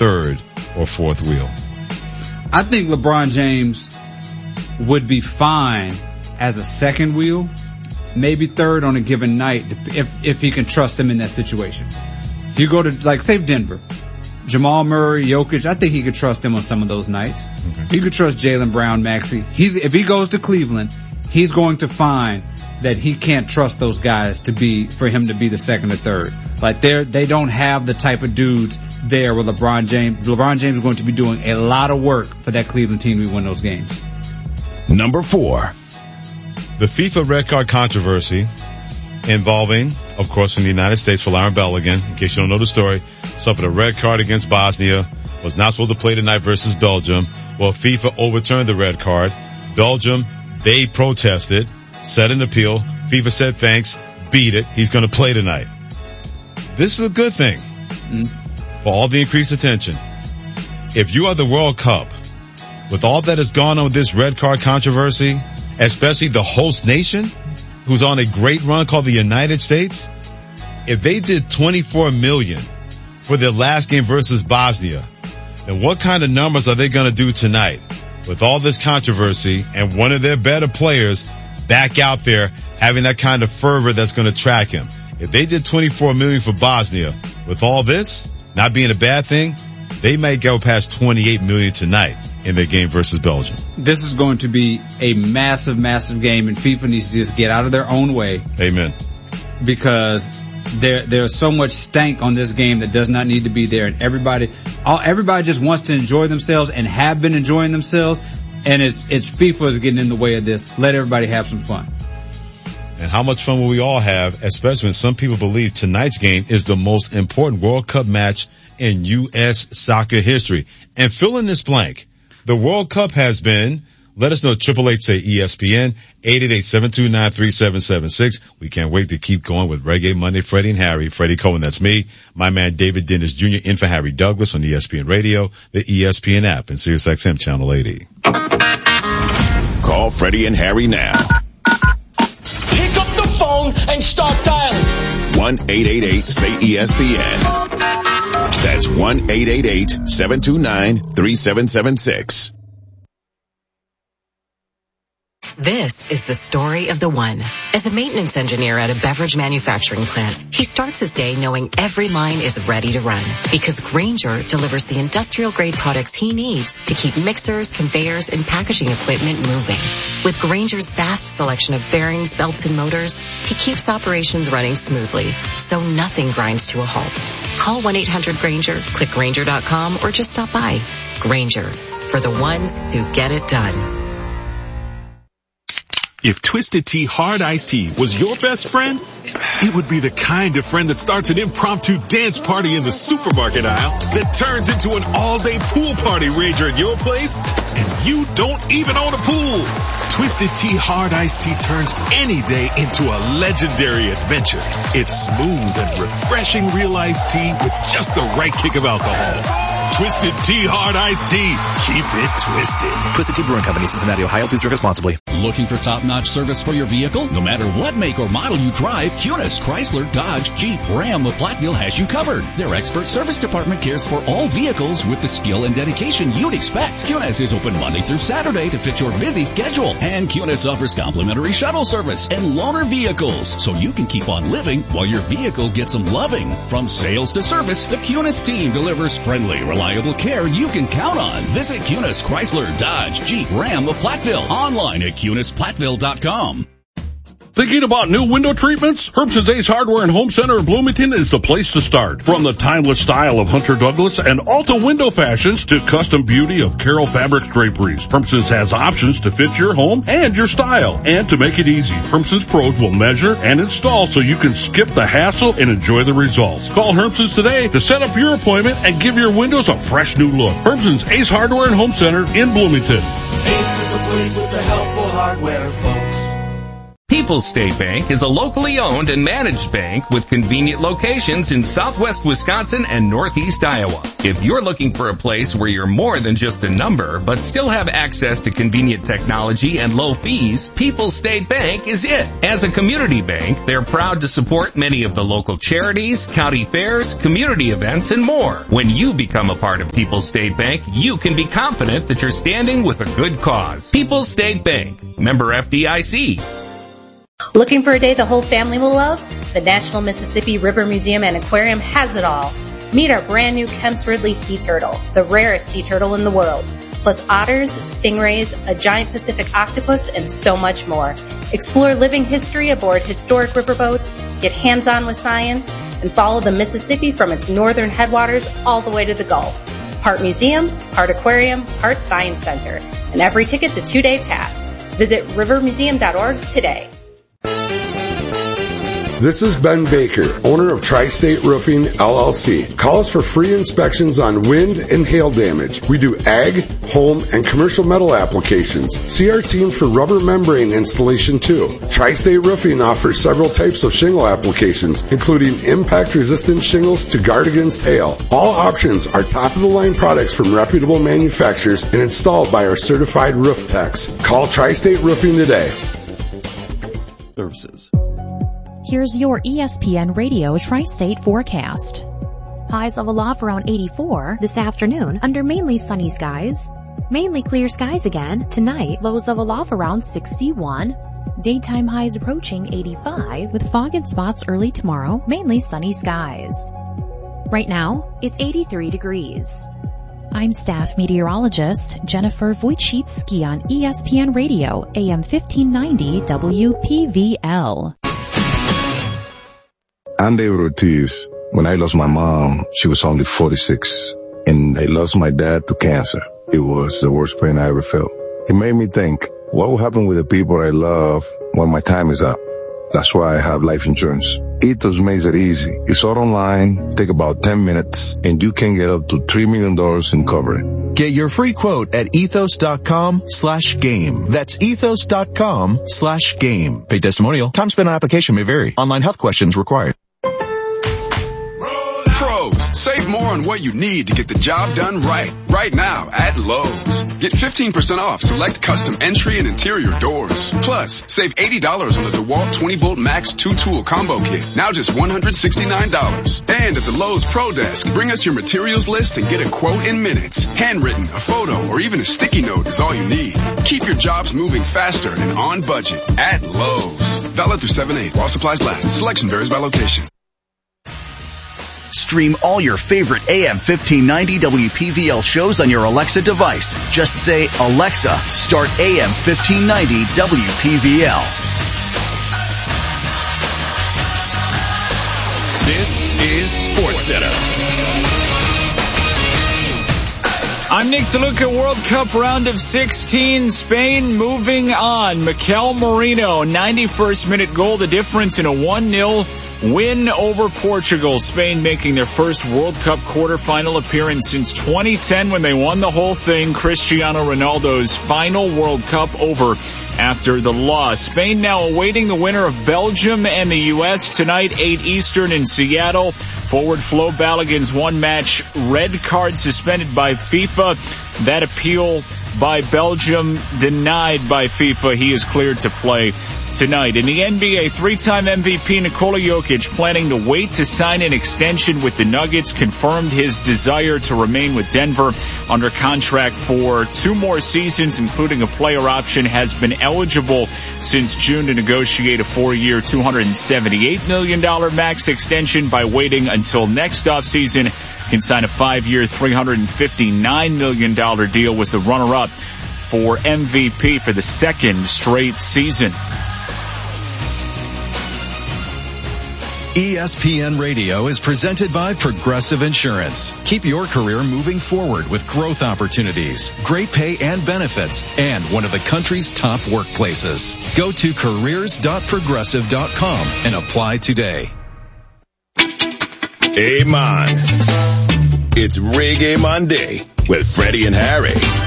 third or fourth wheel? I think LeBron James would be fine as a second wheel, maybe third on a given night if he can trust them in that situation. If you go to, like, say Denver, Jamal Murray, Jokic, I think he could trust them on some of those nights. Okay. He could trust Jaylen Brown, Maxey. If he goes to Cleveland, he's going to find that he can't trust those guys for him to be the second or third. Like, they don't have the type of dudes there with LeBron James. LeBron James is going to be doing a lot of work for that Cleveland team to win those games. Number 4. The FIFA red card controversy involving, of course, in the United States, Folarin Balogun, in case you don't know the story, suffered a red card against Bosnia, was not supposed to play tonight versus Belgium. Well, FIFA overturned the red card. Belgium, they protested, set an appeal. FIFA said thanks, beat it. He's going to play tonight. This is a good thing for all the increased attention. If you are the World Cup, with all that has gone on with this red card controversy, especially the host nation, who's on a great run called the United States, if they did 24 million for their last game versus Bosnia, then what kind of numbers are they going to do tonight with all this controversy and one of their better players back out there having that kind of fervor that's going to track him? If they did 24 million for Bosnia, with all this not being a bad thing, they might go past 28 million tonight in their game versus Belgium. This is going to be a massive, massive game, and FIFA needs to just get out of their own way. Amen. Because there's so much stank on this game that does not need to be there, and everybody just wants to enjoy themselves and have been enjoying themselves, and it's FIFA is getting in the way of this. Let everybody have some fun. And how much fun will we all have, especially when some people believe tonight's game is the most important World Cup match in U.S. soccer history. And fill in this blank. The World Cup has been, let us know, 888-SAY-ESPN, 888-729-3776. We can't wait to keep going with Reggae Monday, Freddie and Harry. Freddie Cohen, that's me. My man David Dennis Jr. in for Harry Douglas on ESPN Radio, the ESPN app, and SiriusXM Channel 80. Call Freddie and Harry now. Pick up the phone and start dialing. 1-888-SAY-ESPN. That's 1-888-729-3776. This is the story of the one. As a maintenance engineer at a beverage manufacturing plant, he starts his day knowing every line is ready to run because Grainger delivers the industrial-grade products he needs to keep mixers, conveyors, and packaging equipment moving. With Grainger's vast selection of bearings, belts, and motors, he keeps operations running smoothly, so nothing grinds to a halt. Call 1-800-GRAINGER, click Grainger.com, or just stop by. Grainger, for the ones who get it done. If Twisted Tea Hard Iced Tea was your best friend, it would be the kind of friend that starts an impromptu dance party in the supermarket aisle that turns into an all-day pool party rager at your place, and you don't even own a pool. Twisted Tea Hard Iced Tea turns any day into a legendary adventure. It's smooth and refreshing real iced tea with just the right kick of alcohol. Twisted Tea Hard Iced Tea. Keep it twisted. Twisted Tea Brewing Company, Cincinnati, Ohio. Please drink responsibly. Looking for top-notch service for your vehicle? No matter what make or model you drive, Cunis, Chrysler, Dodge, Jeep, Ram of Platteville has you covered. Their expert service department cares for all vehicles with the skill and dedication you'd expect. Cunis is open Monday through Saturday to fit your busy schedule. And Cunis offers complimentary shuttle service and loaner vehicles, so you can keep on living while your vehicle gets some loving. From sales to service, the Cunis team delivers friendly, reliable care you can count on. Visit Cunis, Chrysler, Dodge, Jeep, Ram of Platteville. Online at CunisPlatteville.com. Thinking about new window treatments? Herbst's Ace Hardware and Home Center in Bloomington is the place to start. From the timeless style of Hunter Douglas and Alta window fashions to custom beauty of Carroll Fabrics draperies, Herbst's has options to fit your home and your style. And to make it easy, Herbst's pros will measure and install so you can skip the hassle and enjoy the results. Call Herbst's today to set up your appointment and give your windows a fresh new look. Herbst's Ace Hardware and Home Center in Bloomington. Ace is the place with the helpful hardware, folks. People's State Bank is a locally owned and managed bank with convenient locations in southwest Wisconsin and northeast Iowa. If you're looking for a place where you're more than just a number, but still have access to convenient technology and low fees, People's State Bank is it. As a community bank, they're proud to support many of the local charities, county fairs, community events, and more. When you become a part of People's State Bank, you can be confident that you're standing with a good cause. People's State Bank, member FDIC. Looking for a day the whole family will love? The National Mississippi River Museum and Aquarium has it all. Meet our brand new Kemp's Ridley sea turtle, the rarest sea turtle in the world, plus otters, stingrays, a giant Pacific octopus, and so much more. Explore living history aboard historic riverboats, get hands-on with science, and follow the Mississippi from its northern headwaters all the way to the Gulf. Part museum, part aquarium, part science center. And every ticket's a 2-day pass. Visit rivermuseum.org today. This is Ben Baker, owner of Tri-State Roofing, LLC. Call us for free inspections on wind and hail damage. We do ag, home, and commercial metal applications. See our team for rubber membrane installation too. Tri-State Roofing offers several types of shingle applications, including impact-resistant shingles to guard against hail. All options are top-of-the-line products from reputable manufacturers and installed by our certified roof techs. Call Tri-State Roofing today. Services. Here's your ESPN Radio Tri-State forecast. Highs of aloft around 84 this afternoon under mainly sunny skies. Mainly clear skies again tonight. Lows of aloft around 61. Daytime highs approaching 85 with fog in spots early tomorrow. Mainly sunny skies. Right now, it's 83 degrees. I'm staff meteorologist Jennifer Wojcicki on ESPN Radio, AM 1590 WPVL. I'm David Ortiz. When I lost my mom, she was only 46, and I lost my dad to cancer. It was the worst pain I ever felt. It made me think, what will happen with the people I love when my time is up? That's why I have life insurance. Ethos makes it easy. It's all online, take about 10 minutes, and you can get up to $3 million in coverage. Get your free quote at ethos.com/game. That's ethos.com/game. Paid testimonial. Time spent on application may vary. Online health questions required. Save more on what you need to get the job done right now at Lowe's. Get 15% off select custom entry and interior doors. Plus, save $80 on the DeWalt 20-volt Max 2-tool combo kit. Now just $169. And at the Lowe's Pro Desk, bring us your materials list and get a quote in minutes. Handwritten, a photo, or even a sticky note is all you need. Keep your jobs moving faster and on budget at Lowe's. Valid through 7/8 while supplies last. Selection varies by location. Stream all your favorite AM 1590 WPVL shows on your Alexa device. Just say, Alexa, start AM 1590 WPVL. This is SportsCenter. I'm Nick DeLuca. World Cup round of 16. Spain moving on. Mikel Merino, 91st minute goal. The difference in a 1-0 win over Portugal. Spain making their first World Cup quarterfinal appearance since 2010 when they won the whole thing. Cristiano Ronaldo's final World Cup over after the loss. Spain now awaiting the winner of Belgium and the U.S. tonight, 8 Eastern in Seattle. Forward Flo Balogun's one-match red card suspended by FIFA. That appeal by Belgium denied by FIFA. He is cleared to play tonight. In the NBA, 3-time MVP Nikola Jokic planning to wait to sign an extension with the Nuggets, confirmed his desire to remain with Denver under contract for 2 more seasons, including a player option, has been eligible since June to negotiate a 4-year, $278 million max extension. By waiting until next offseason, can sign a 5-year, $359 million deal. Was the runner-up for MVP for the second straight season. ESPN Radio is presented by Progressive Insurance. Keep your career moving forward with growth opportunities, great pay and benefits, and one of the country's top workplaces. Go to careers.progressive.com and apply today. Hey man, it's Reggae Monday with Freddie and Harry.